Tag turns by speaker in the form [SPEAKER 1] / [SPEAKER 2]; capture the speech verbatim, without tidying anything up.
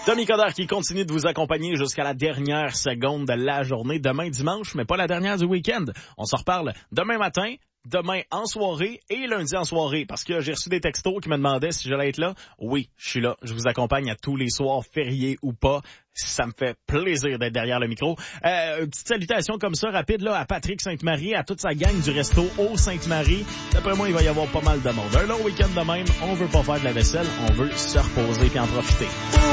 [SPEAKER 1] Tommy Coderre qui continue de vous accompagner jusqu'à la dernière seconde de la journée. Demain dimanche, mais pas la dernière du week-end. On se reparle demain matin, demain en soirée et lundi en soirée. Parce que j'ai reçu des textos qui me demandaient si j'allais être là. Oui, je suis là. Je vous accompagne à tous les soirs, fériés ou pas. Ça me fait plaisir d'être derrière le micro. Euh, une petite salutation comme ça, rapide, là, à Patrick Sainte-Marie, à toute sa gang du resto au Sainte-Marie. D'après moi, il va y avoir pas mal de monde. Un long week-end de même, on veut pas faire de la vaisselle, on veut se reposer et en profiter.